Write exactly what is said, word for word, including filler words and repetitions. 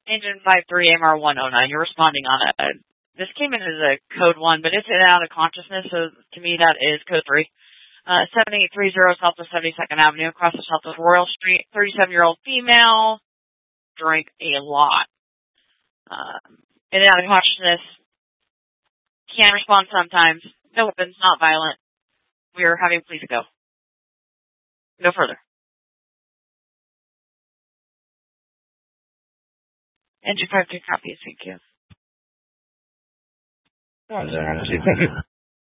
Engine five three M R one oh nine, you're responding on a, a, this came in as a code one, but it's in and out of consciousness, so to me that is code three. Uh, seven eight three zero Southwest seventy-second Avenue, across the Southwest Royal Street, thirty-seven-year-old female, drank a lot. Um, in and out of consciousness, can respond sometimes, no weapons, not violent. We are having police go. No further. Engine five three copies, thank you. Oh,